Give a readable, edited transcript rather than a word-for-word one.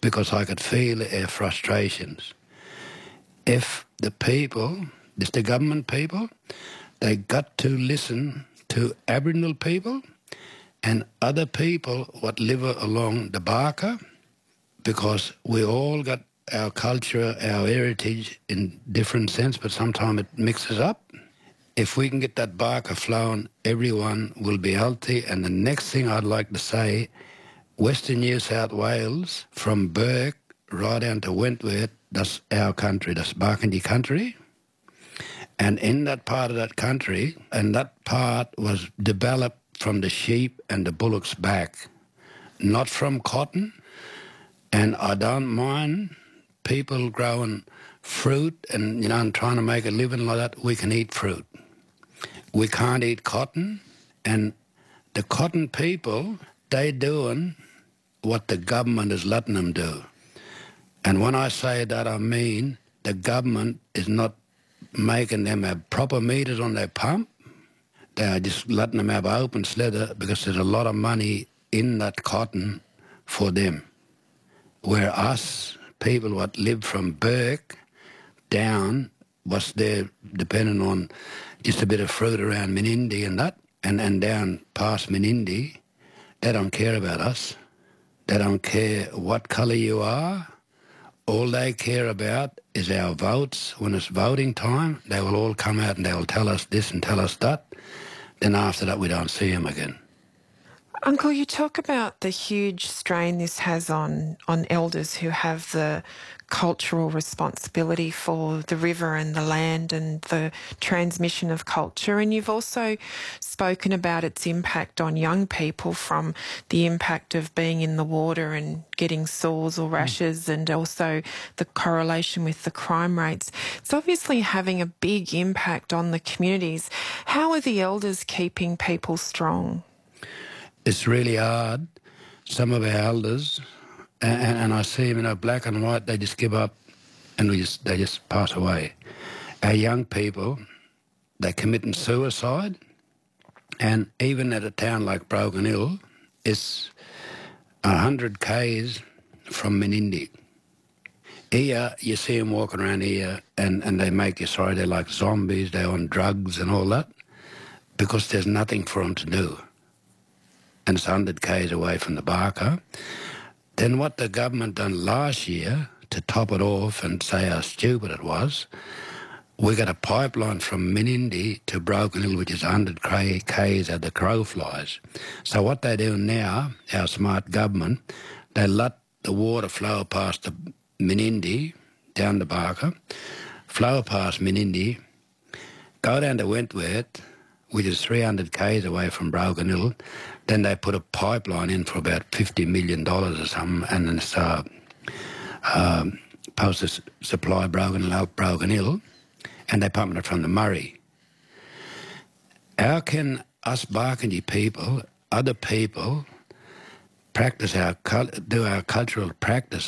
because I could feel their frustrations. If the people, it's the government people, they got to listen to Aboriginal people and other people what live along the Barker, because we all got our culture, our heritage in different sense, but sometimes it mixes up. If we can get that Barker flowing, everyone will be healthy. And the next thing I'd like to say, Western New South Wales, from Bourke right down to Wentworth, that's our country, that's Barkindji country. And in that part of that country, and that part was developed from the sheep and the bullocks back, not from cotton. And I don't mind people growing fruit and, and trying to make a living like that. We can eat fruit. We can't eat cotton. And the cotton people, they doing what the government is letting them do. And when I say that, I mean the government is not making them have proper meters on their pump. They are just letting them have open slitter because there's a lot of money in that cotton for them. Where us, people what live from Bourke down, was there depending on just a bit of fruit around Menindee and that, and down past Menindee, they don't care about us. They don't care what colour you are. All they care about is our votes. When it's voting time, they will all come out and they will tell us this and tell us that. Then after that, we don't see them again. Uncle, you talk about the huge strain this has on elders who have the cultural responsibility for the river and the land and the transmission of culture. And you've also spoken about its impact on young people, from the impact of being in the water and getting sores or rashes, and also the correlation with the crime rates. It's obviously having a big impact on the communities. How are the elders keeping people strong? It's really hard. Some of our elders, and I see them, black and white, they just give up and they just pass away. Our young people, they're committing suicide, and even at a town like Broken Hill, it's 100 k's from Menindee. Here, you see them walking around here and they make you sorry, they're like zombies, they're on drugs and all that, because there's nothing for them to do. And it's 100 k's away from the Barker. Then what the government done last year, to top it off and say how stupid it was, we got a pipeline from Menindee to Broken Hill, which is 100 k's as the crow flies. So what they do now, our smart government, they let the water flow past the Menindee, down the Barker, flow past Menindee, go down to Wentworth, which is 300 k's away from Broken Hill. Then they put a pipeline in for about $50 million or something, and then it's supposed to supply Broken Hill, and they're pumping it from the Murray. How can us Barkindji people, other people, do our cultural practice